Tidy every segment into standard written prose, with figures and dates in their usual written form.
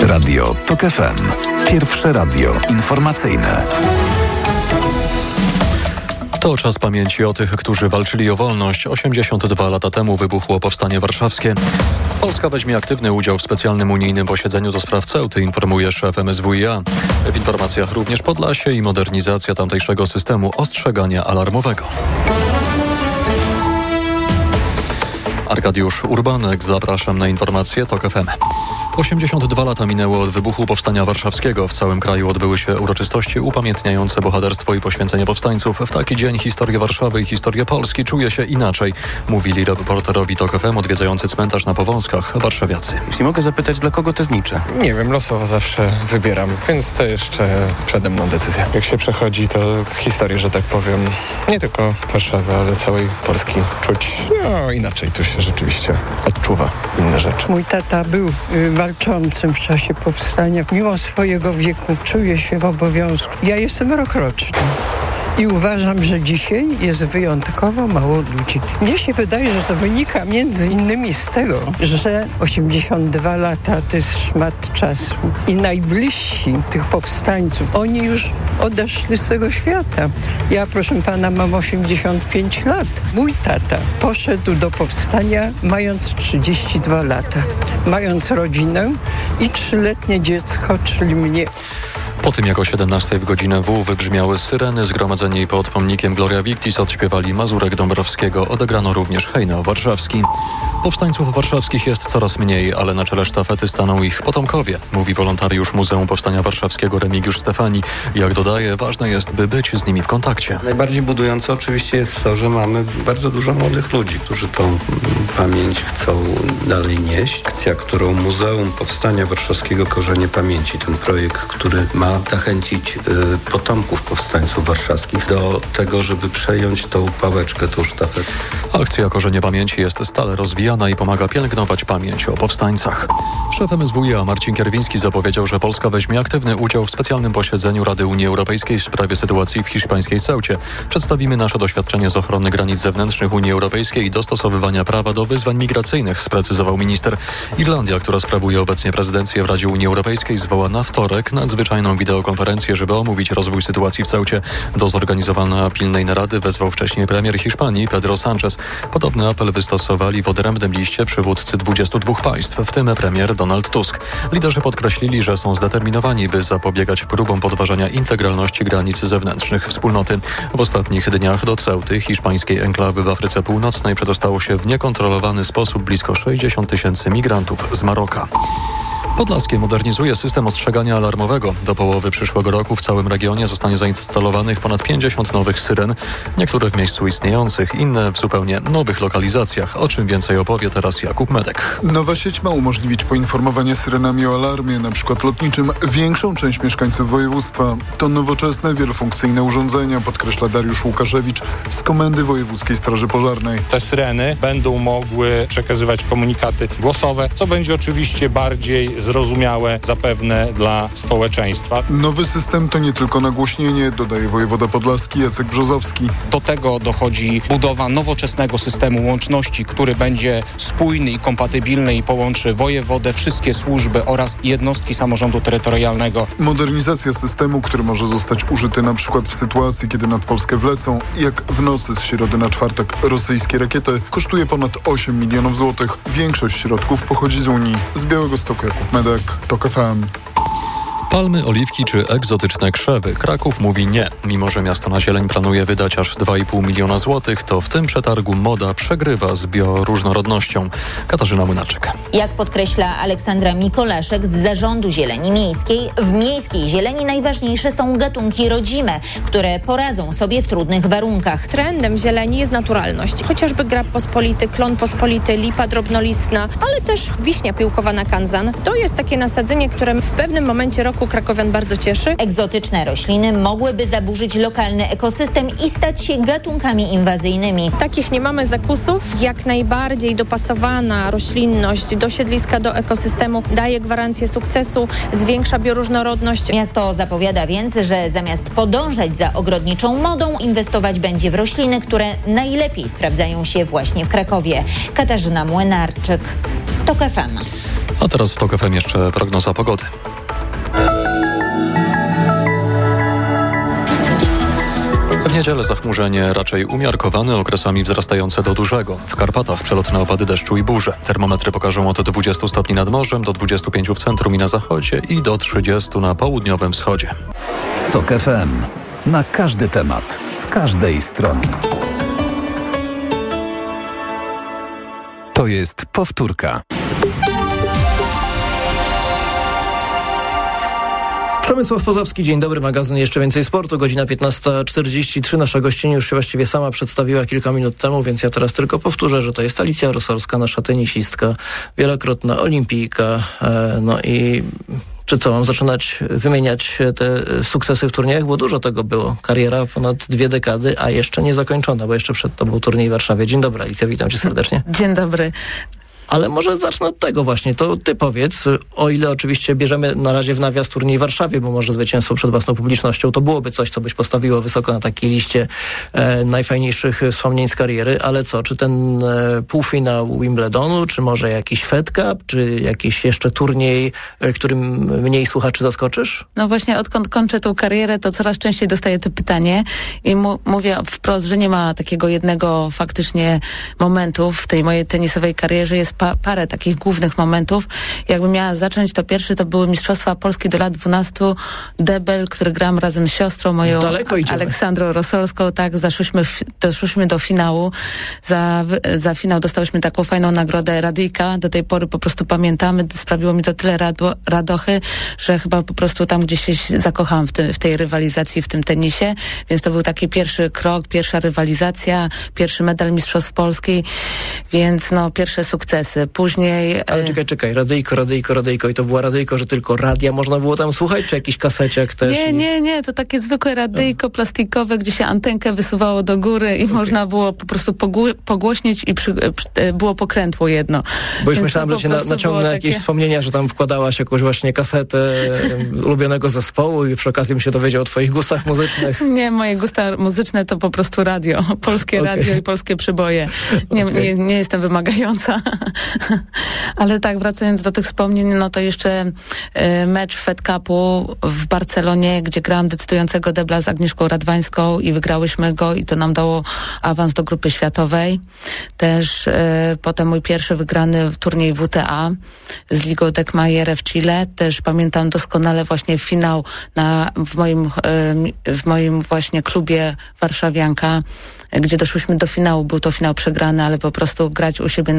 Radio TOK FM. Pierwsze radio informacyjne. To czas pamięci o tych, którzy walczyli o wolność. 82 lata temu wybuchło Powstanie Warszawskie. Polska weźmie aktywny udział w specjalnym unijnym posiedzeniu do spraw Ceuty, informuje szef MSWiA. W informacjach również Podlasie i modernizacja tamtejszego systemu ostrzegania alarmowego. Arkadiusz Urbanek, zapraszam na informacje TOK FM. 82 lata minęło od wybuchu Powstania Warszawskiego. W całym kraju odbyły się uroczystości upamiętniające bohaterstwo i poświęcenie powstańców. W taki dzień historię Warszawy i historię Polski czuje się inaczej, mówili reporterowi TOK FM odwiedzający cmentarz na Powązkach warszawiacy. Jeśli mogę zapytać, dla kogo te znicze? Nie wiem, losowo zawsze wybieram, więc to jeszcze przede mną decyzja. Jak się przechodzi, to historię, że tak powiem, nie tylko Warszawy, ale całej Polski czuć inaczej. Tu się rzeczywiście odczuwa inne rzeczy. Mój tata był walczącym w czasie powstania. Mimo swojego wieku czuje się w obowiązku. Ja jestem rokroczny. I uważam, że dzisiaj jest wyjątkowo mało ludzi. Mnie się wydaje, że to wynika między innymi z tego, że 82 lata to jest szmat czasu. I najbliżsi tych powstańców, oni już odeszli z tego świata. Ja, proszę pana, mam 85 lat. Mój tata poszedł do powstania mając 32 lata. Mając rodzinę i 3-letnie dziecko, czyli mnie. Po tym jak o 17 w godzinę W wybrzmiały syreny, zgromadzeni pod pomnikiem Gloria Victis odśpiewali Mazurek Dąbrowskiego, odegrano również hejnał warszawski. Powstańców warszawskich jest coraz mniej, ale na czele sztafety staną ich potomkowie, mówi wolontariusz Muzeum Powstania Warszawskiego Remigiusz Stefani. Jak dodaje, ważne jest, by być z nimi w kontakcie. Najbardziej budujące oczywiście jest to, że mamy bardzo dużo młodych ludzi, którzy tą pamięć chcą dalej nieść. Akcja, którą Muzeum Powstania Warszawskiego Korzenie Pamięci, ten projekt, który ma zachęcić potomków powstańców warszawskich do tego, żeby przejąć tą pałeczkę, tą sztafetę. Akcja Korzenie Pamięci jest stale rozwijana i pomaga pielęgnować pamięć o powstańcach. Szef MSWiA Marcin Kierwiński zapowiedział, że Polska weźmie aktywny udział w specjalnym posiedzeniu Rady Unii Europejskiej w sprawie sytuacji w hiszpańskiej Ceucie. Przedstawimy nasze doświadczenie z ochrony granic zewnętrznych Unii Europejskiej i dostosowywania prawa do wyzwań migracyjnych, sprecyzował minister. Irlandia, która sprawuje obecnie prezydencję w Radzie Unii Europejskiej, zwoła na wtorek nadzwyczajną wideokonferencję, żeby omówić rozwój sytuacji w Ceucie. Do zorganizowania pilnej narady wezwał wcześniej premier Hiszpanii Pedro Sánchez. Podobny apel wystosowali w odrębnym liście przywódcy 22 państw, w tym premier Donald Tusk. Liderzy podkreślili, że są zdeterminowani, by zapobiegać próbom podważania integralności granic zewnętrznych wspólnoty. W ostatnich dniach do Ceuty, hiszpańskiej enklawy w Afryce Północnej, przedostało się w niekontrolowany sposób blisko 60 000 migrantów z Maroka. Podlaskie modernizuje system ostrzegania alarmowego. Do połowy przyszłego roku w całym regionie zostanie zainstalowanych ponad 50 nowych syren. Niektóre w miejscu istniejących, inne w zupełnie nowych lokalizacjach. O czym więcej opowie teraz Jakub Medek. Nowa sieć ma umożliwić poinformowanie syrenami o alarmie, np. lotniczym, większą część mieszkańców województwa. To nowoczesne, wielofunkcyjne urządzenia, podkreśla Dariusz Łukaszewicz z Komendy Wojewódzkiej Straży Pożarnej. Te syreny będą mogły przekazywać komunikaty głosowe, co będzie oczywiście bardziej zrozumiałe zapewne dla społeczeństwa. Nowy system to nie tylko nagłośnienie, dodaje wojewoda podlaski Jacek Brzozowski. Do tego dochodzi budowa nowoczesnego systemu łączności, który będzie spójny i kompatybilny i połączy wojewodę, wszystkie służby oraz jednostki samorządu terytorialnego. Modernizacja systemu, który może zostać użyty na przykład w sytuacji, kiedy nad Polskę wlecą, jak w nocy z środy na czwartek, rosyjskie rakiety, kosztuje ponad 8 milionów złotych. Większość środków pochodzi z Unii. Z Białegostoku Jakub Medek, TOK FM. Palmy, oliwki czy egzotyczne krzewy. Kraków mówi nie. Mimo że miasto na zieleń planuje wydać aż 2,5 miliona złotych, to w tym przetargu moda przegrywa z bioróżnorodnością. Katarzyna Młynarczyk. Jak podkreśla Aleksandra Mikolaszek z Zarządu Zieleni Miejskiej, w miejskiej zieleni najważniejsze są gatunki rodzime, które poradzą sobie w trudnych warunkach. Trendem zieleni jest naturalność. Chociażby grab pospolity, klon pospolity, lipa drobnolistna, ale też wiśnia piłkowana kanzan. To jest takie nasadzenie, które w pewnym momencie roku krakowian bardzo cieszy. Egzotyczne rośliny mogłyby zaburzyć lokalny ekosystem i stać się gatunkami inwazyjnymi. Takich nie mamy zakusów. Jak najbardziej dopasowana roślinność do siedliska, do ekosystemu daje gwarancję sukcesu, zwiększa bioróżnorodność. Miasto zapowiada więc, że zamiast podążać za ogrodniczą modą, inwestować będzie w rośliny, które najlepiej sprawdzają się właśnie w Krakowie. Katarzyna Młynarczyk, TOK FM. A teraz w TOK FM jeszcze prognoza pogody. W niedzielę zachmurzenie raczej umiarkowane, okresami wzrastające do dużego. W Karpatach przelotne opady deszczu i burze. Termometry pokażą od 20 stopni nad morzem, do 25 w centrum i na zachodzie i do 30 na południowym wschodzie. TOK FM. Na każdy temat, z każdej strony. To jest powtórka. Przemysław Pozowski, dzień dobry, magazyn Jeszcze Więcej Sportu, godzina 15:43. Nasza gościni już się właściwie sama przedstawiła kilka minut temu, więc ja teraz tylko powtórzę, że to jest Alicja Rosolska, nasza tenisistka, wielokrotna olimpijka. No i czy co, mam zaczynać wymieniać te sukcesy w turniejach? Bo dużo tego było. Kariera ponad 2 dekady, a jeszcze nie zakończona, bo jeszcze przed tobą turniej w Warszawie. Dzień dobry, Alicja, witam cię serdecznie. Dzień dobry. Ale może zacznę od tego właśnie. To ty powiedz, o ile oczywiście bierzemy na razie w nawias turniej w Warszawie, bo może zwycięstwo przed własną publicznością, to byłoby coś, co byś postawiło wysoko na takiej liście najfajniejszych wspomnień z kariery, ale co, czy ten półfinał Wimbledonu, czy może jakiś Fed Cup, czy jakiś jeszcze turniej, którym mniej słuchaczy zaskoczysz? No właśnie, odkąd kończę tą karierę, to coraz częściej dostaję to pytanie i mówię wprost, że nie ma takiego jednego faktycznie momentu w tej mojej tenisowej karierze. Jest parę takich głównych momentów. Jakbym miała zacząć, to pierwszy to były Mistrzostwa Polski do lat 12. Debel, który gram razem z siostrą moją Aleksandrą Rosolską. Tak, doszłyśmy do finału. Za finał dostałyśmy taką fajną nagrodę Radyjka. Do tej pory po prostu pamiętamy. Sprawiło mi to tyle radochy, że chyba po prostu tam gdzieś się zakochałam w tej rywalizacji, w tym tenisie. Więc to był taki pierwszy krok, pierwsza rywalizacja, pierwszy medal Mistrzostw Polski. Więc no, pierwsze sukcesy. Później... Ale czekaj, radyjko. I to była radyjko, że tylko radia można było tam słuchać, czy jakiś kaseciak też? Nie, to takie zwykłe radyjko plastikowe, gdzie się antenkę wysuwało do góry i można było po prostu pogłośnić i było pokrętło jedno. Bo już myślałam, że cię naciągnę jakieś wspomnienia, że tam wkładałaś jakąś właśnie kasetę ulubionego zespołu i przy okazji bym się dowiedział o twoich gustach muzycznych. Nie, moje gusta muzyczne to po prostu radio. Polskie radio i polskie przyboje. Nie jestem wymagająca. Ale tak, wracając do tych wspomnień, no to jeszcze mecz Fed Cupu w Barcelonie, gdzie grałam decydującego debla z Agnieszką Radwańską i wygrałyśmy go i to nam dało awans do grupy światowej. Też potem mój pierwszy wygrany turniej WTA z Ligą Deckmayere w Chile. Też pamiętam doskonale właśnie finał w moim właśnie klubie Warszawianka, gdzie doszłyśmy do finału. Był to finał przegrany, ale po prostu grać u siebie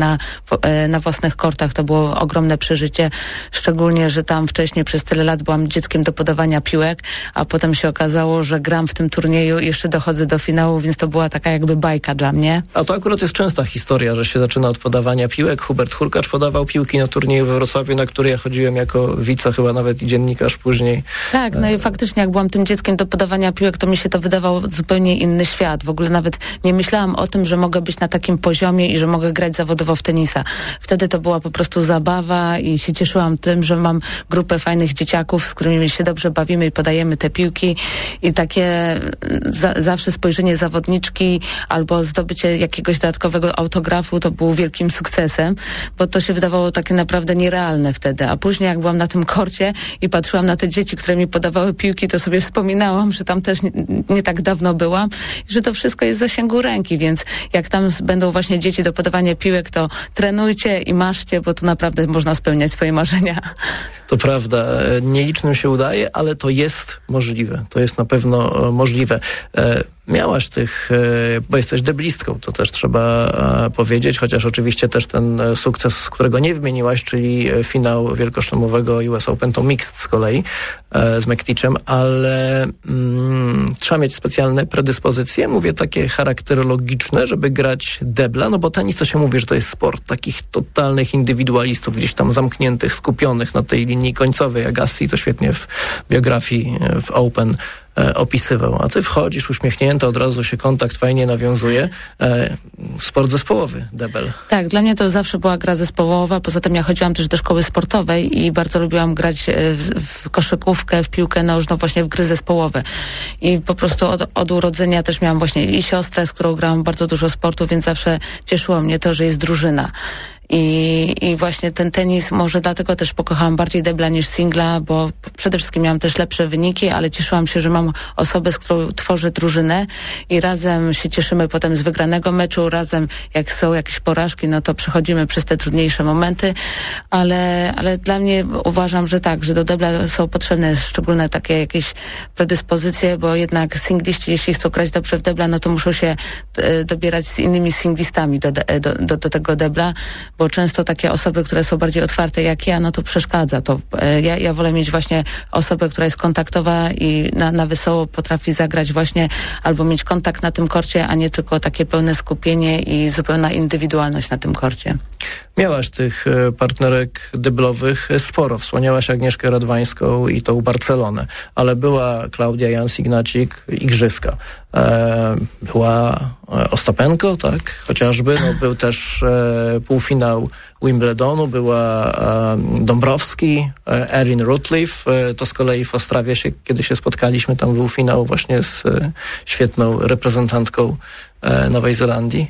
na własnych kortach to było ogromne przeżycie. Szczególnie, że tam wcześniej przez tyle lat byłam dzieckiem do podawania piłek, a potem się okazało, że gram w tym turnieju i jeszcze dochodzę do finału, więc to była taka jakby bajka dla mnie. A to akurat jest częsta historia, że się zaczyna od podawania piłek. Hubert Hurkacz podawał piłki na turnieju we Wrocławiu, na który ja chodziłem jako wice, chyba nawet i dziennikarz później. Tak, no i faktycznie jak byłam tym dzieckiem do podawania piłek, to mi się to wydawało zupełnie inny świat. W ogóle nawet nie myślałam o tym, że mogę być na takim poziomie i że mogę grać zawodowo w tenisa. Wtedy to była po prostu zabawa i się cieszyłam tym, że mam grupę fajnych dzieciaków, z którymi się dobrze bawimy i podajemy te piłki i takie zawsze spojrzenie zawodniczki albo zdobycie jakiegoś dodatkowego autografu to było wielkim sukcesem, bo to się wydawało takie naprawdę nierealne wtedy. A później jak byłam na tym korcie i patrzyłam na te dzieci, które mi podawały piłki, to sobie wspominałam, że tam też nie tak dawno byłam i że to wszystko jest w zasięgu ręki, więc jak tam będą właśnie dzieci do podawania piłek, to trenujcie i maszcie, bo tu naprawdę można spełniać swoje marzenia. To prawda, nielicznym się udaje, ale to jest możliwe. To jest na pewno możliwe. Miałaś tych, bo jesteś deblistką, to też trzeba powiedzieć, chociaż oczywiście też ten sukces, którego nie wymieniłaś, czyli finał wielkoszlemowego US Open, to mixed z kolei z Mekticem, ale trzeba mieć specjalne predyspozycje, mówię takie charakterologiczne, żeby grać debla, no bo tenis to się mówi, że to jest sport takich totalnych indywidualistów, gdzieś tam zamkniętych, skupionych na tej linii końcowej. Agassi to świetnie w biografii w Open opisywał. A ty wchodzisz uśmiechnięta, od razu się kontakt fajnie nawiązuje. Sport zespołowy, debel. Tak, dla mnie to zawsze była gra zespołowa. Poza tym ja chodziłam też do szkoły sportowej i bardzo lubiłam grać w koszykówkę, w piłkę nożną, właśnie w gry zespołowe. I po prostu od urodzenia też miałam właśnie i siostrę, z którą grałam bardzo dużo sportu, więc zawsze cieszyło mnie to, że jest drużyna. I właśnie ten tenis, może dlatego też pokochałam bardziej debla niż singla, bo przede wszystkim miałam też lepsze wyniki, ale cieszyłam się, że mam osobę, z którą tworzę drużynę i razem się cieszymy potem z wygranego meczu, razem jak są jakieś porażki, no to przechodzimy przez te trudniejsze momenty, ale dla mnie uważam, że tak, że do debla są potrzebne szczególne takie jakieś predyspozycje, bo jednak singliści, jeśli chcą grać dobrze w debla, no to muszą się dobierać z innymi singlistami do tego debla, bo często takie osoby, które są bardziej otwarte jak ja, no to przeszkadza. To ja wolę mieć właśnie osobę, która jest kontaktowa i na wesoło potrafi zagrać właśnie, albo mieć kontakt na tym korcie, a nie tylko takie pełne skupienie i zupełna indywidualność na tym korcie. Miałaś tych partnerek deblowych sporo. Wspomniałaś Agnieszkę Radwańską i tą Barcelonę, ale była Klaudia Jans-Ignacik, Igrzyska. Była Ostapenko, tak? Chociażby. No, był też półfinał Wimbledonu, była Dąbrowski, Erin Rutliff. To z kolei w Ostrawie kiedy się spotkaliśmy, tam był finał właśnie z świetną reprezentantką Nowej Zelandii,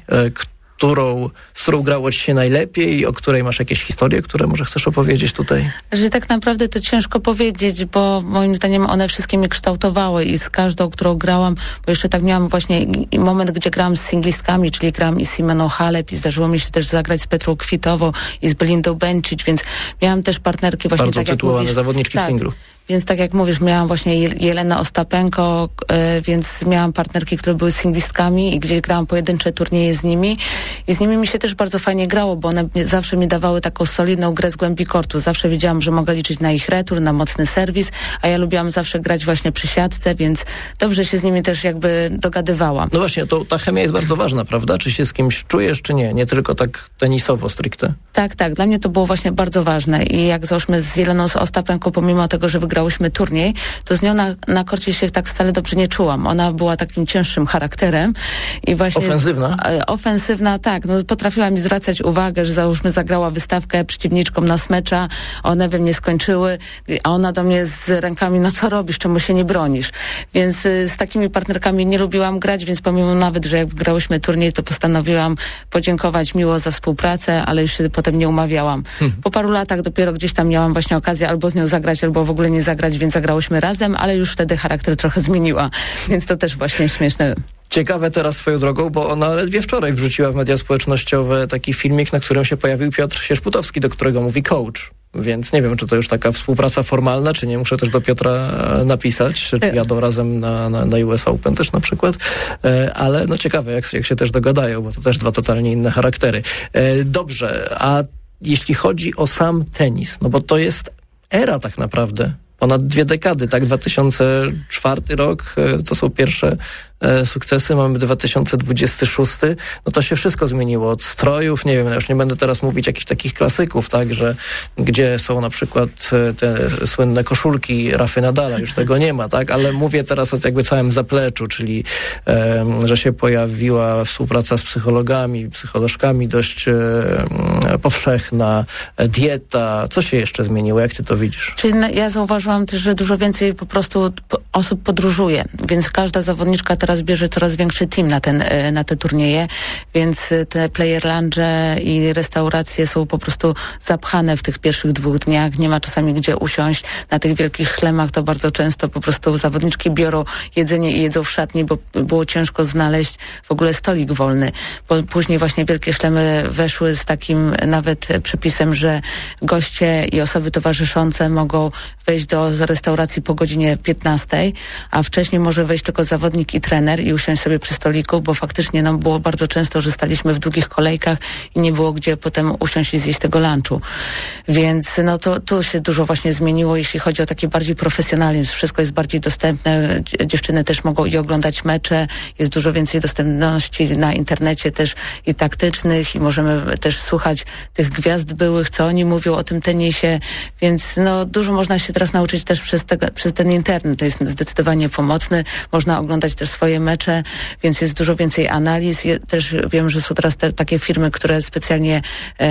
z którą grało ci się najlepiej i o której masz jakieś historie, które może chcesz opowiedzieć tutaj? Że tak naprawdę to ciężko powiedzieć, bo moim zdaniem one wszystkie mnie kształtowały i z każdą, którą grałam, bo jeszcze tak miałam właśnie moment, gdzie grałam z singlistkami, czyli grałam i z Simoną Halep i zdarzyło mi się też zagrać z Petrą Kwitową i z Belindą Bencic, więc miałam też partnerki właśnie bardzo tak jak tytułowane mówisz, zawodniczki w singlu. Więc tak jak mówisz, miałam właśnie Jelenę Ostapenko, więc miałam partnerki, które były singlistkami i gdzieś grałam pojedyncze turnieje z nimi i z nimi mi się też bardzo fajnie grało, bo one zawsze mi dawały taką solidną grę z głębi kortu. Zawsze wiedziałam, że mogę liczyć na ich retur, na mocny serwis, a ja lubiłam zawsze grać właśnie przy siatce, więc dobrze się z nimi też jakby dogadywałam. No właśnie, ta chemia jest bardzo ważna, prawda? Czy się z kimś czujesz, czy nie? Nie tylko tak tenisowo stricte. Tak. Dla mnie to było właśnie bardzo ważne i jak załóżmy z Jeleną Ostapenko, pomimo tego, że wygrałyśmy turniej, to z nią na korcie się tak wcale dobrze nie czułam. Ona była takim cięższym charakterem i właśnie... Ofensywna? Ofensywna, tak. No, potrafiła mi zwracać uwagę, że załóżmy zagrała wystawkę przeciwniczkom na smecza, one we mnie skończyły, a ona do mnie z rękami, no co robisz, czemu się nie bronisz? Więc z takimi partnerkami nie lubiłam grać, więc pomimo nawet, że jak wygrałyśmy turniej, to postanowiłam podziękować miło za współpracę, ale już się potem nie umawiałam. Po paru latach dopiero gdzieś tam miałam właśnie okazję albo z nią zagrać, albo w ogóle nie zagrać, więc zagrałyśmy razem, ale już wtedy charakter trochę zmieniła, więc to też właśnie śmieszne. Ciekawe teraz swoją drogą, bo ona ledwie wczoraj wrzuciła w media społecznościowe taki filmik, na którym się pojawił Piotr Sierzputowski, do którego mówi coach. Więc nie wiem, czy to już taka współpraca formalna, czy nie. Muszę też do Piotra napisać, czy jadą razem na US Open też na przykład. Ale no ciekawe, jak się też dogadają, bo to też dwa totalnie inne charaktery. Dobrze, a jeśli chodzi o sam tenis, no bo to jest era tak naprawdę. Ponad 2 dekady, tak? 2004 rok, to są pierwsze sukcesy, mamy 2026, no to się wszystko zmieniło od strojów, nie wiem, ja już nie będę teraz mówić jakichś takich klasyków, tak, że gdzie są na przykład te słynne koszulki Rafy Nadala, już tego nie ma, tak, ale mówię teraz o jakby całym zapleczu, czyli że się pojawiła współpraca z psychologami, psycholożkami dość powszechna, dieta, co się jeszcze zmieniło, jak ty to widzisz? Czyli ja zauważyłam też, że dużo więcej po prostu osób podróżuje, więc każda zawodniczka teraz bierze coraz większy team na te turnieje, więc te player lounge i restauracje są po prostu zapchane w tych pierwszych 2 dniach. Nie ma czasami gdzie usiąść. Na tych wielkich szlemach to bardzo często po prostu zawodniczki biorą jedzenie i jedzą w szatni, bo było ciężko znaleźć w ogóle stolik wolny. Bo później właśnie wielkie szlemy weszły z takim nawet przepisem, że goście i osoby towarzyszące mogą wejść do restauracji po godzinie 15, a wcześniej może wejść tylko zawodnik i trener i usiąść sobie przy stoliku, bo faktycznie nam było bardzo często, że staliśmy w długich kolejkach i nie było gdzie potem usiąść i zjeść tego lunchu. Więc no to tu się dużo właśnie zmieniło, jeśli chodzi o taki bardziej profesjonalizm. Wszystko jest bardziej dostępne. Dziewczyny też mogą i oglądać mecze. Jest dużo więcej dostępności na internecie też i taktycznych i możemy też słuchać tych gwiazd byłych, co oni mówią o tym tenisie, więc no dużo można się się teraz nauczyć też przez ten internet. To jest zdecydowanie pomocny. Można oglądać też swoje mecze, więc jest dużo więcej analiz. Też wiem, że są teraz takie firmy, które specjalnie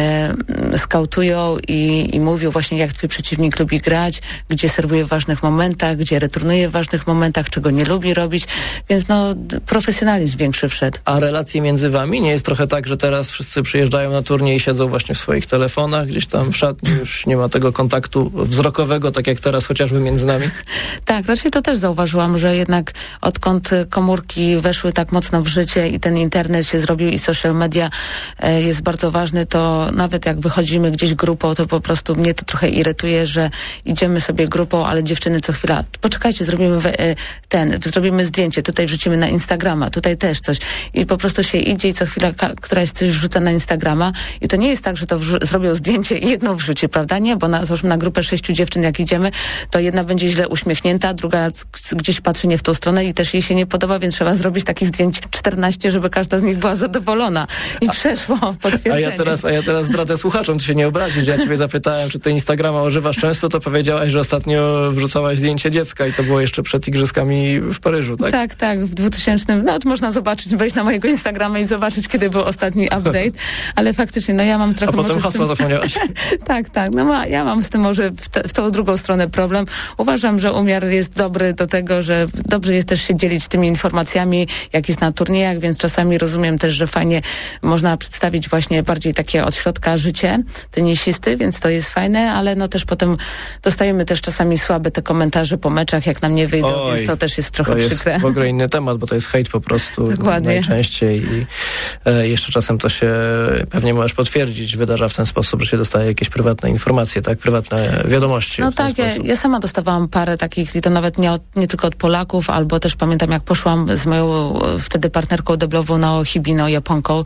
skautują i mówią właśnie, jak twój przeciwnik lubi grać, gdzie serwuje w ważnych momentach, gdzie returnuje w ważnych momentach, czego nie lubi robić, więc profesjonalizm większy wszedł. A relacje między wami? Nie jest trochę tak, że teraz wszyscy przyjeżdżają na turniej i siedzą właśnie w swoich telefonach, gdzieś tam w szatni, już nie ma tego kontaktu wzrokowego, tak jak teraz chociażby między nami? Tak, raczej to też zauważyłam, że jednak odkąd komórki weszły tak mocno w życie i ten internet się zrobił i social media jest bardzo ważny, to nawet jak wychodzimy gdzieś grupą, to po prostu mnie to trochę irytuje, że idziemy sobie grupą, ale dziewczyny co chwila, poczekajcie, zrobimy zdjęcie, tutaj wrzucimy na Instagrama, tutaj też coś i po prostu się idzie i co chwila któraś coś wrzuca na Instagrama i to nie jest tak, że to zrobią zdjęcie i jedno wrzuci, prawda? Nie, bo załóżmy na grupę 6 dziewczyn jak idziemy, to jedna będzie źle uśmiechnięta, druga gdzieś patrzy nie w tą stronę i też jej się nie podoba, więc trzeba zrobić takich zdjęć 14, żeby każda z nich była zadowolona i przeszło potwierdzenie. A ja teraz zdradzę słuchaczom, ty się nie obrazisz, ja ciebie zapytałem, czy ty Instagrama używasz często, to powiedziałaś, że ostatnio wrzucałaś zdjęcie dziecka i to było jeszcze przed igrzyskami w Paryżu, tak? Tak, w 2000, to można zobaczyć, wejść na mojego Instagrama i zobaczyć, kiedy był ostatni update, ale faktycznie, ja mam trochę... A potem hasła zapomniałaś. Tak, ja mam z tym może w tą drugą stronę problem. Uważam, że umiar jest dobry do tego, że dobrze jest też się dzielić tymi informacjami, jak jest na turniejach, więc czasami rozumiem też, że fajnie można przedstawić właśnie bardziej takie od środka życie tenisisty, więc to jest fajne, ale też potem dostajemy też czasami słabe te komentarze po meczach, jak nam nie wyjdą, więc to też jest trochę przykre. To jest w ogóle inny temat, bo to jest hejt po prostu najczęściej i jeszcze czasem to się, pewnie możesz potwierdzić, wydarza w ten sposób, że się dostaje jakieś prywatne informacje, tak? Prywatne wiadomości. Ja sama dostawałam parę takich i to nawet nie tylko od Polaków, albo też pamiętam, jak poszłam z moją wtedy partnerką deblową Naomi Hibino, Japonką,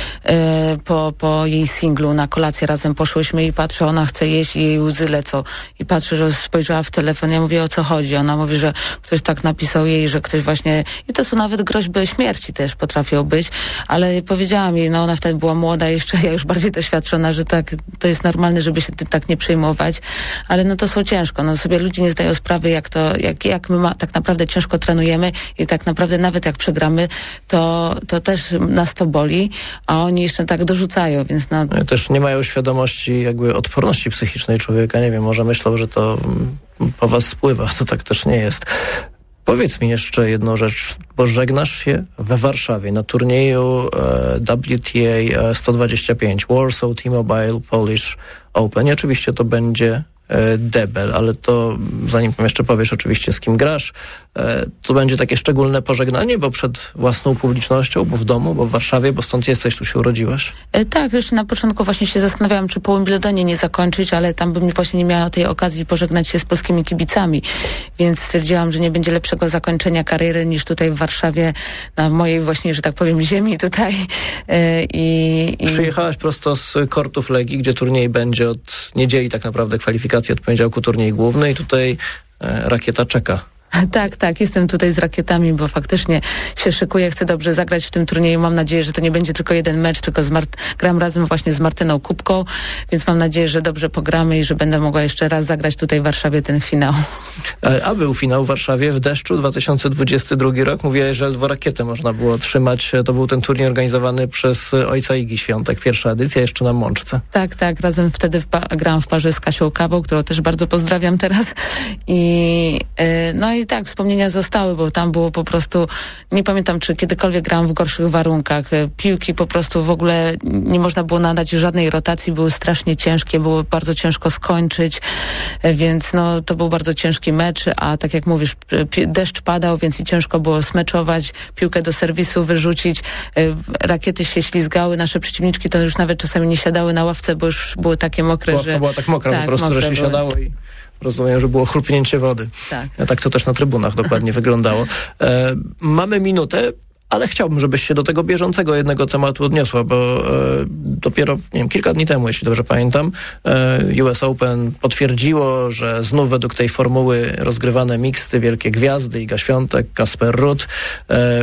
po jej singlu na kolację razem poszłyśmy i patrzę, ona chce jeść i jej łzy lecą. I patrzę, że spojrzała w telefon, ja mówię, o co chodzi? Ona mówi, że ktoś tak napisał jej, że ktoś właśnie... I to są nawet groźby śmierci też potrafią być, ale powiedziałam jej, ona wtedy była młoda jeszcze, ja już bardziej doświadczona, że tak, to jest normalne, żeby się tym tak nie przejmować, ale to są ciężko. Sobie ludzie nie zdają sprawy, jak my tak naprawdę ciężko trenujemy i tak naprawdę nawet jak przegramy, to też nas to boli, a oni jeszcze tak dorzucają, więc Też nie mają świadomości jakby odporności psychicznej człowieka, nie wiem, może myślą, że to po was spływa, to tak też nie jest. Powiedz mi jeszcze jedną rzecz, bo żegnasz się we Warszawie na turnieju WTA 125 Warsaw T-Mobile Polish Open. I oczywiście to będzie debel, ale to zanim jeszcze powiesz oczywiście z kim grasz, to będzie takie szczególne pożegnanie, bo przed własną publicznością, bo w domu, bo w Warszawie, bo stąd jesteś, tu się urodziłaś. Tak, jeszcze na początku właśnie się zastanawiałam, czy po Wimbledonie nie zakończyć, ale tam bym właśnie nie miała tej okazji pożegnać się z polskimi kibicami, więc stwierdziłam, że nie będzie lepszego zakończenia kariery niż tutaj w Warszawie, na mojej właśnie, że tak powiem, ziemi tutaj. Przyjechałaś prosto z kortów Legii, gdzie turniej będzie od niedzieli tak naprawdę, kwalifikacje od poniedziałku, turniej główny i tutaj rakieta czeka. Tak, jestem tutaj z rakietami, bo faktycznie się szykuję, chcę dobrze zagrać w tym turnieju. Mam nadzieję, że to nie będzie tylko jeden mecz, tylko gram razem właśnie z Martyną Kubką, więc mam nadzieję, że dobrze pogramy i że będę mogła jeszcze raz zagrać tutaj w Warszawie ten finał. A był finał w Warszawie w deszczu 2022 rok. Mówiłeś, że ledwo rakietę można było otrzymać. To był ten turniej organizowany przez ojca Igi Świątek. Pierwsza edycja jeszcze na Mączce. Tak. Razem wtedy grałam w parze z Kasią Kawą, którą też bardzo pozdrawiam teraz. I tak, wspomnienia zostały, bo tam było po prostu, nie pamiętam, czy kiedykolwiek grałam w gorszych warunkach. Piłki po prostu w ogóle nie można było nadać żadnej rotacji, były strasznie ciężkie, było bardzo ciężko skończyć, więc to był bardzo ciężki mecz, a tak jak mówisz, deszcz padał, więc i ciężko było smeczować, piłkę do serwisu wyrzucić, rakiety się ślizgały, nasze przeciwniczki to już nawet czasami nie siadały na ławce, bo już były takie mokre, że... Była tak mokra po prostu, że się siadało i... Rozumiem, że było chrupnięcie wody. Tak to też na trybunach dokładnie wyglądało. Mamy minutę, ale chciałbym, żebyś się do tego bieżącego jednego tematu odniosła, bo dopiero, kilka dni temu, jeśli dobrze pamiętam, US Open potwierdziło, że znów według tej formuły rozgrywane miksty, wielkie gwiazdy, Iga Świątek, Kasper Ruud.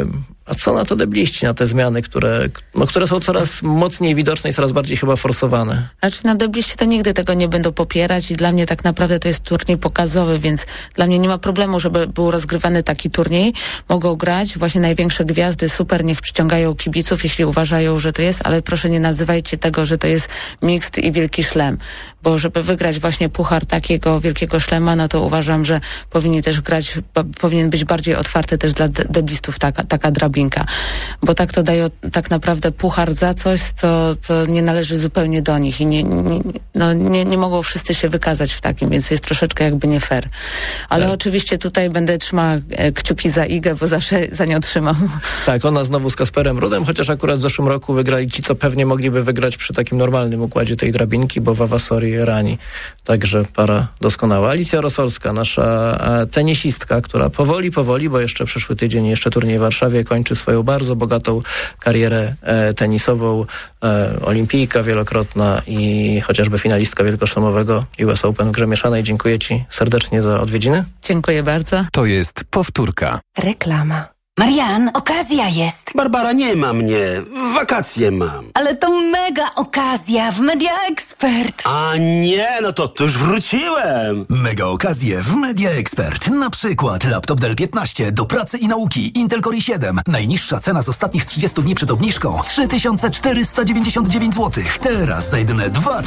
A co na to debliści, na te zmiany, które są coraz mocniej widoczne i coraz bardziej chyba forsowane? Znaczy na debliście to nigdy tego nie będą popierać i dla mnie tak naprawdę to jest turniej pokazowy, więc dla mnie nie ma problemu, żeby był rozgrywany taki turniej. Mogą grać właśnie największe gwiazdy, super, niech przyciągają kibiców, jeśli uważają, że to jest, ale proszę nie nazywajcie tego, że to jest mixed i wielki szlem, bo żeby wygrać właśnie puchar takiego wielkiego szlema, no to uważam, że powinien być bardziej otwarty też dla deblistów taka drabinka, bo tak to dają tak naprawdę puchar za coś, co nie należy zupełnie do nich i nie mogą wszyscy się wykazać w takim, więc jest troszeczkę jakby nie fair. Ale oczywiście tutaj będę trzymała kciuki za Igę, bo zawsze za nią trzymam. Tak, ona znowu z Kasperem Rudem, chociaż akurat w zeszłym roku wygrali ci, co pewnie mogliby wygrać przy takim normalnym układzie tej drabinki, bo Vavasori i Rani. Także para doskonała. Alicja Rosolska, nasza tenisistka, która powoli, bo jeszcze przyszły tydzień, jeszcze turniej w Warszawie, kończy swoją bardzo bogatą karierę tenisową. Olimpijka wielokrotna i chociażby finalistka wielkoszlemowego US Open w grze mieszanej. Dziękuję Ci serdecznie za odwiedziny. Dziękuję bardzo. To jest powtórka. Reklama. Marian, okazja jest. Barbara, nie ma mnie. Wakacje mam. Ale to mega okazja w Media Expert. A nie, no to już wróciłem. Mega okazje w Media Expert. Na przykład laptop Dell 15 do pracy i nauki. Intel Core i7. Najniższa cena z ostatnich 30 dni przed obniżką 3499 zł. Teraz za jedyne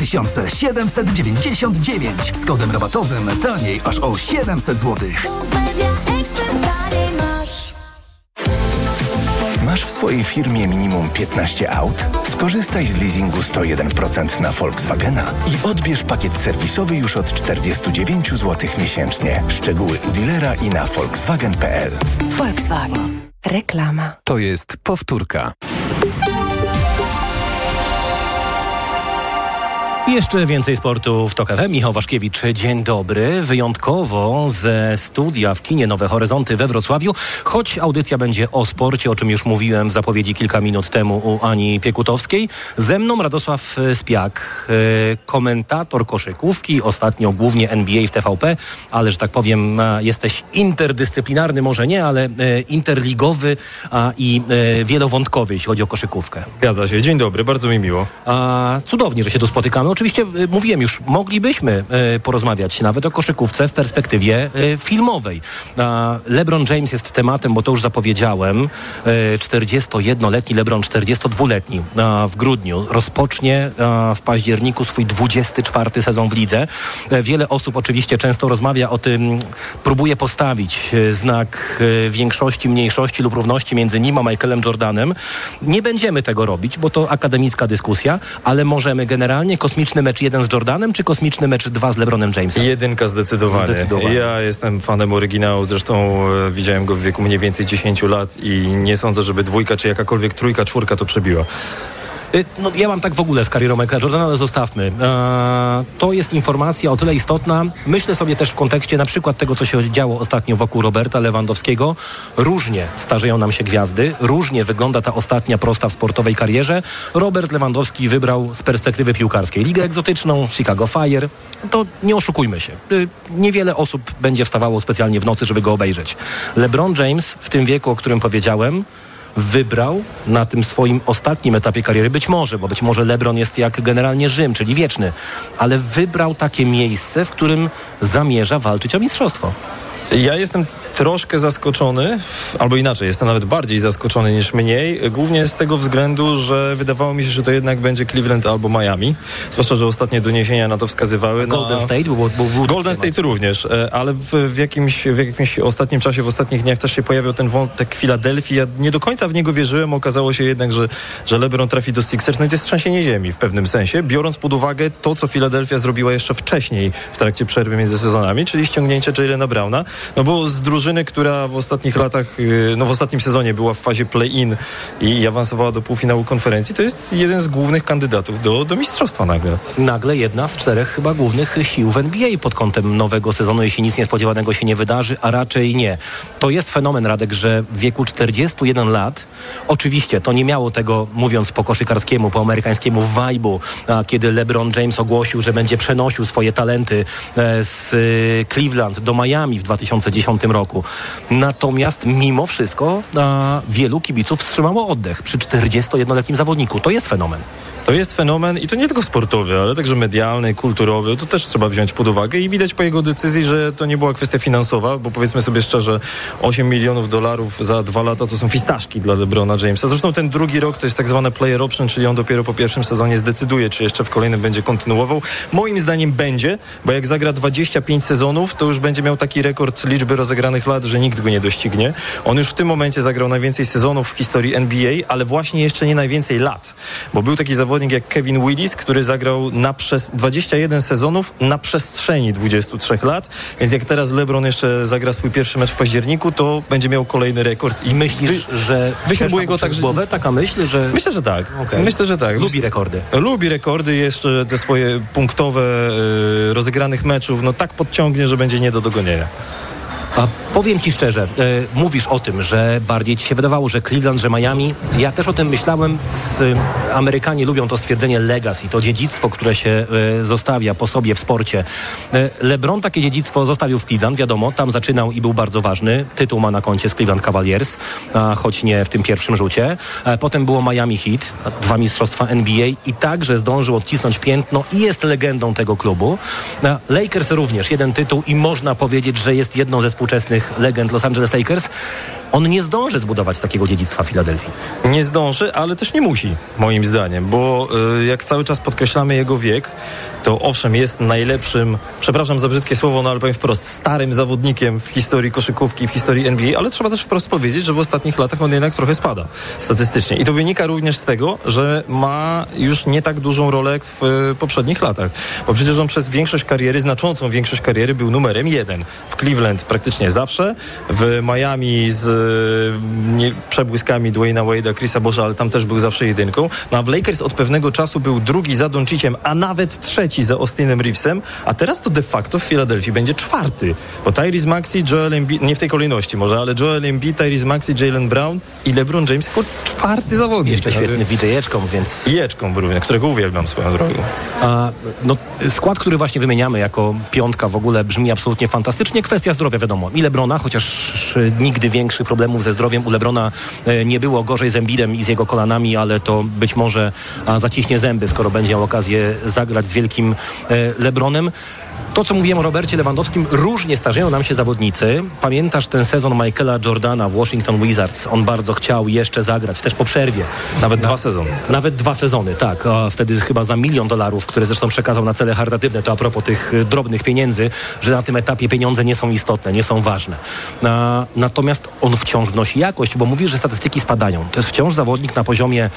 2799. Z kodem rabatowym taniej aż o 700 zł. Masz w swojej firmie minimum 15 aut? Skorzystaj z leasingu 101% na Volkswagena i odbierz pakiet serwisowy już od 49 zł miesięcznie. Szczegóły u dealera i na volkswagen.pl. Volkswagen. Reklama. To jest powtórka. Jeszcze więcej sportu w TOK FM. Michał Waszkiewicz, dzień dobry. Wyjątkowo ze studia w kinie Nowe Horyzonty we Wrocławiu, choć audycja będzie o sporcie, o czym już mówiłem w zapowiedzi kilka minut temu u Ani Piekutowskiej. Ze mną Radosław Spiak, komentator koszykówki, ostatnio głównie NBA w TVP, ale że tak powiem jesteś interdyscyplinarny, może nie, ale interligowy i wielowątkowy, jeśli chodzi o koszykówkę. Zgadza się. Dzień dobry, bardzo mi miło. Cudownie, że się tu spotykamy. Oczywiście mówiłem już, moglibyśmy porozmawiać nawet o koszykówce w perspektywie filmowej. LeBron James jest tematem, bo to już zapowiedziałem. 41-letni LeBron, 42-letni w grudniu rozpocznie w październiku swój 24 sezon w lidze. Wiele osób oczywiście często rozmawia o tym, próbuje postawić znak większości, mniejszości lub równości między nim a Michaelem Jordanem. Nie będziemy tego robić, bo to akademicka dyskusja, ale możemy generalnie kosmiczny mecz 1 z Jordanem, czy kosmiczny mecz 2 z LeBronem Jamesem? 1 zdecydowanie. Ja jestem fanem oryginału, zresztą widziałem go w wieku mniej więcej 10 lat i nie sądzę, żeby 2 czy jakakolwiek 3, 4 to przebiła. No, ja mam tak w ogóle z karierą Michaela Jordana, ale zostawmy. To jest informacja o tyle istotna. Myślę sobie też w kontekście na przykład tego, co się działo ostatnio wokół Roberta Lewandowskiego. Różnie starzeją nam się gwiazdy, różnie wygląda ta ostatnia prosta w sportowej karierze. Robert Lewandowski wybrał z perspektywy piłkarskiej ligę egzotyczną, Chicago Fire. To nie oszukujmy się. Niewiele osób będzie wstawało specjalnie w nocy, żeby go obejrzeć. LeBron James w tym wieku, o którym powiedziałem, wybrał na tym swoim ostatnim etapie kariery, być może LeBron jest jak generalnie Rzym, czyli wieczny, ale wybrał takie miejsce, w którym zamierza walczyć o mistrzostwo. Ja jestem troszkę zaskoczony, albo inaczej, jestem nawet bardziej zaskoczony niż mniej, głównie z tego względu, że wydawało mi się, że to jednak będzie Cleveland albo Miami, zwłaszcza, że ostatnie doniesienia na to wskazywały. Golden State? Golden State również, ale w jakimś ostatnim czasie, w ostatnich dniach też się pojawiał ten wątek Filadelfii. Ja nie do końca w niego wierzyłem, okazało się jednak, że LeBron trafi do Sixers, no i to jest trzęsienie ziemi w pewnym sensie, biorąc pod uwagę to, co Filadelfia zrobiła jeszcze wcześniej w trakcie przerwy między sezonami, czyli ściągnięcie Jalena Browna, no bo z drużyny, która w ostatnich latach, w ostatnim sezonie była w fazie play-in i awansowała do półfinału konferencji, to jest jeden z głównych kandydatów do mistrzostwa nagle. Nagle jedna z 4 chyba głównych sił w NBA pod kątem nowego sezonu, jeśli nic niespodziewanego się nie wydarzy, a raczej nie. To jest fenomen, Radek, że w wieku 41 lat, oczywiście to nie miało tego, mówiąc po koszykarskiemu, po amerykańskiemu vibe'u, kiedy LeBron James ogłosił, że będzie przenosił swoje talenty z Cleveland do Miami w 2010 roku. zawodniku. Natomiast mimo wszystko wielu kibiców wstrzymało oddech przy 41-letnim zawodniku. To jest fenomen. To jest fenomen i to nie tylko sportowy, ale także medialny, kulturowy. To też trzeba wziąć pod uwagę i widać po jego decyzji, że to nie była kwestia finansowa, bo powiedzmy sobie szczerze, $8 milionów za 2 lata to są fistaszki dla LeBrona Jamesa. Zresztą ten drugi rok to jest tak zwane player option, czyli on dopiero po pierwszym sezonie zdecyduje, czy jeszcze w kolejnym będzie kontynuował. Moim zdaniem będzie, bo jak zagra 25 sezonów, to już będzie miał taki rekord liczby rozegranych lat, że nikt go nie doścignie. On już w tym momencie zagrał najwięcej sezonów w historii NBA, ale właśnie jeszcze nie najwięcej lat, bo był taki zawodnik jak Kevin Willis, który zagrał na 21 sezonów na przestrzeni 23 lat, więc jak teraz LeBron jeszcze zagra swój pierwszy mecz w październiku, to będzie miał kolejny rekord. I myślisz, że wyśrubuje go tak z głowy? Taka myśl, że... Myślę, że tak. Okay. Myślę, że tak. Lubi rekordy. Lubi rekordy, jeszcze te swoje punktowe rozegranych meczów, tak podciągnie, że będzie nie do dogonienia. A powiem Ci szczerze, mówisz o tym, że bardziej Ci się wydawało, że Cleveland, że Miami. Ja też o tym myślałem. Amerykanie lubią to stwierdzenie legacy, to dziedzictwo, które się zostawia po sobie w sporcie. LeBron takie dziedzictwo zostawił w Cleveland, wiadomo, tam zaczynał i był bardzo ważny. Tytuł ma na koncie z Cleveland Cavaliers, choć nie w tym pierwszym rzucie. Potem było Miami Heat, 2 mistrzostwa NBA i także zdążył odcisnąć piętno i jest legendą tego klubu. Lakers również 1 tytuł i można powiedzieć, że jest jedną ze współczesnych legend Los Angeles Lakers. On nie zdąży zbudować takiego dziedzictwa w Filadelfii. Nie zdąży, ale też nie musi, moim zdaniem, bo jak cały czas podkreślamy jego wiek, to owszem jest najlepszym, przepraszam za brzydkie słowo, ale powiem wprost, starym zawodnikiem w historii koszykówki, w historii NBA, ale trzeba też wprost powiedzieć, że w ostatnich latach on jednak trochę spada statystycznie. I to wynika również z tego, że ma już nie tak dużą rolę w poprzednich latach, bo przecież on przez większość kariery, znaczącą większość kariery był numerem 1. W Cleveland praktycznie zawsze, w Miami z przebłyskami Dwayna Wade'a, Chrisa Bosha, ale tam też był zawsze jedynką. A w Lakers od pewnego czasu był drugi za Donciciem, a nawet trzeci za Austinem Reevesem, a teraz to de facto w Filadelfii będzie 4. Bo Tyrese Maxey, Joel Embiid, nie w tej kolejności może, ale Joel Embiid, Tyrese Maxey, Jaylen Brown i LeBron James jako 4. zawodnik. Jeszcze świetny widzejeczką, więc... I Jeczką równie, którego uwielbiam swoją drogą. Skład, który właśnie wymieniamy jako 5 w ogóle brzmi absolutnie fantastycznie. Kwestia zdrowia wiadomo. I LeBrona, chociaż nigdy większych problemów ze zdrowiem u LeBrona nie było, gorzej z Embiidem i z jego kolanami, ale to być może zaciśnie zęby, skoro będzie miał okazję zagrać z wielkim LeBronem. To, co mówiłem o Robercie Lewandowskim, różnie starzeją nam się zawodnicy. Pamiętasz ten sezon Michaela Jordana w Washington Wizards? On bardzo chciał jeszcze zagrać, też po przerwie. Nawet 2 sezony. Nawet 2 sezony, tak. A wtedy chyba za $1 milion, które zresztą przekazał na cele charytatywne. To a propos tych drobnych pieniędzy, że na tym etapie pieniądze nie są istotne, nie są ważne. Natomiast on wciąż wnosi jakość, bo mówisz, że statystyki spadają. To jest wciąż zawodnik na poziomie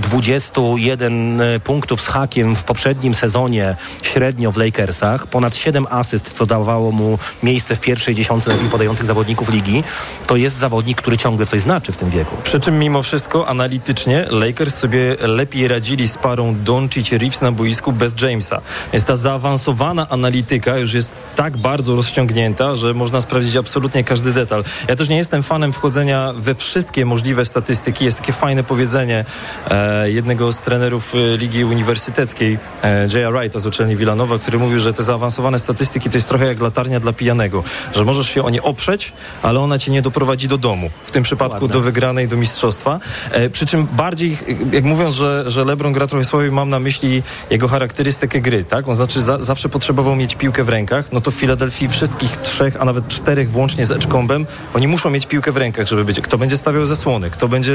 21 punktów z hakiem w poprzednim sezonie średnio w Lakersach. Ponad 7 asyst, co dawało mu miejsce w pierwszej 10 lepiej podających zawodników ligi. To jest zawodnik, który ciągle coś znaczy w tym wieku. Przy czym mimo wszystko analitycznie Lakers sobie lepiej radzili z parą Doncic-Reeves na boisku bez Jamesa. Jest ta zaawansowana analityka już jest tak bardzo rozciągnięta, że można sprawdzić absolutnie każdy detal. Ja też nie jestem fanem wchodzenia we wszystkie możliwe statystyki. Jest takie fajne powiedzenie jednego z trenerów Ligi Uniwersyteckiej, J.R. Wrighta z uczelni Villanowa, który mówił, że te zaawansowane statystyki to jest trochę jak latarnia dla pijanego, że możesz się o nie oprzeć, ale ona cię nie doprowadzi do domu. W tym przypadku do wygranej, do mistrzostwa. Przy czym bardziej, jak mówiąc, że LeBron gra trochę słabiej, mam na myśli jego charakterystykę gry, tak? On znaczy zawsze potrzebował mieć piłkę w rękach, no to w Filadelfii wszystkich 3, a nawet 4 włącznie z Edgecombem, oni muszą mieć piłkę w rękach, żeby być. Kto będzie stawiał zasłony, kto będzie...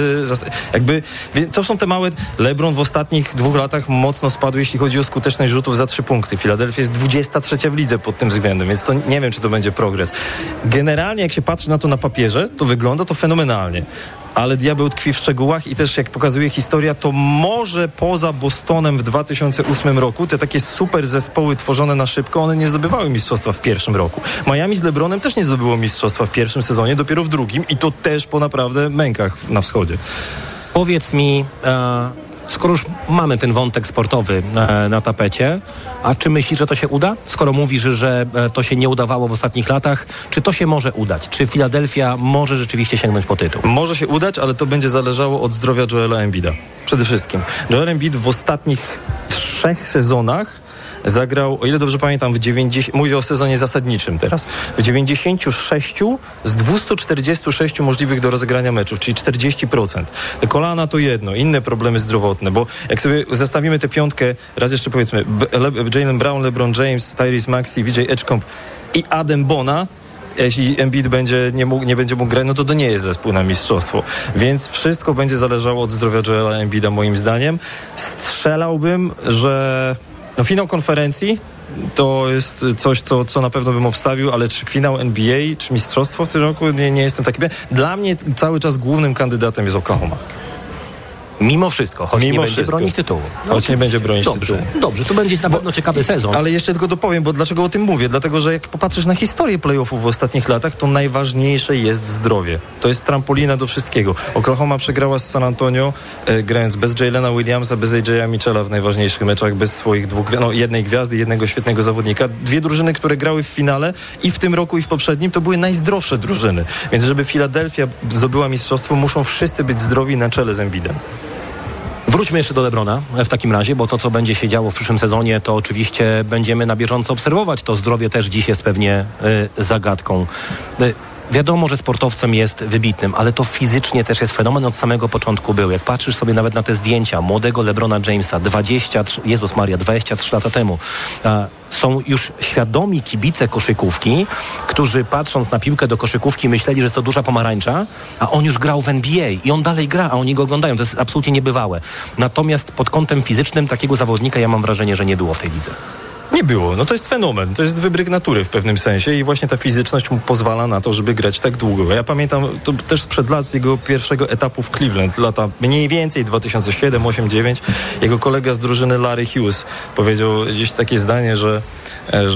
To są te małe... LeBron w ostatnich 2 latach mocno spadł, jeśli chodzi o skuteczność rzutów za 3 punkty. Filadelfia jest 23 w lidze pod tym względem, więc to nie wiem, czy to będzie progres. Generalnie, jak się patrzy na to na papierze, to wygląda to fenomenalnie. Ale diabeł tkwi w szczegółach i też, jak pokazuje historia, to może poza Bostonem w 2008 roku te takie super zespoły tworzone na szybko, one nie zdobywały mistrzostwa w pierwszym roku. Miami z LeBronem też nie zdobyło mistrzostwa w pierwszym sezonie, dopiero w drugim i to też po naprawdę mękach na wschodzie. Powiedz mi... Skoro już mamy ten wątek sportowy na tapecie, a czy myślisz, że to się uda? Skoro mówisz, że to się nie udawało w ostatnich latach, czy to się może udać? Czy Filadelfia może rzeczywiście sięgnąć po tytuł? Może się udać, ale to będzie zależało od zdrowia Joela Embida. Przede wszystkim. Joel Embiid w ostatnich 3 sezonach zagrał, o ile dobrze pamiętam, mówię o sezonie zasadniczym teraz, w 96 z 246 możliwych do rozegrania meczów, czyli 40%. Te kolana to jedno, inne problemy zdrowotne, bo jak sobie zestawimy tę piątkę, raz jeszcze powiedzmy, Jaylen Brown, LeBron James, Tyrese Maxey, VJ Edgecomb i Adem Bona, jeśli Embiid nie będzie mógł grać, no to nie jest zespół na mistrzostwo. Więc wszystko będzie zależało od zdrowia Joela Embida, moim zdaniem. Strzelałbym, że finał konferencji to jest coś, co na pewno bym obstawił, ale czy finał NBA, czy mistrzostwo w tym roku, nie jestem taki. Dla mnie cały czas głównym kandydatem jest Oklahoma. Mimo wszystko, choć nie będzie bronić tytułu. Choć nie będzie bronić tytułu. Dobrze, to będzie na pewno ciekawy sezon. Ale jeszcze tylko dopowiem, bo dlaczego o tym mówię? Dlatego, że jak popatrzysz na historię playoffów w ostatnich latach, to najważniejsze jest zdrowie. To jest trampolina do wszystkiego. Oklahoma przegrała z San Antonio, grając bez Jaylena Williamsa, bez AJ'a Mitchella w najważniejszych meczach, bez swoich jednej gwiazdy, jednego świetnego zawodnika. Dwie drużyny, które grały w finale i w tym roku, i w poprzednim, to były najzdrowsze drużyny. Więc żeby Filadelfia zdobyła mistrzostwo, muszą wszyscy być zdrowi na czele z Embidem. Wróćmy jeszcze do LeBrona w takim razie, bo to, co będzie się działo w przyszłym sezonie, to oczywiście będziemy na bieżąco obserwować. To zdrowie też dziś jest pewnie zagadką. Wiadomo, że sportowcem jest wybitnym, ale to fizycznie też jest fenomen, od samego początku był. Jak patrzysz sobie nawet na te zdjęcia młodego LeBrona Jamesa 23 lata temu, są już świadomi kibice koszykówki, którzy patrząc na piłkę do koszykówki myśleli, że jest to duża pomarańcza, a on już grał w NBA i on dalej gra, a oni go oglądają. To jest absolutnie niebywałe. Natomiast pod kątem fizycznym takiego zawodnika ja mam wrażenie, że nie było w tej lidze. Nie było. No to jest fenomen. To jest wybryk natury w pewnym sensie i właśnie ta fizyczność mu pozwala na to, żeby grać tak długo. Ja pamiętam to też sprzed lat z jego pierwszego etapu w Cleveland, lata mniej więcej 2007, 8, 9. Jego kolega z drużyny Larry Hughes powiedział gdzieś takie zdanie, że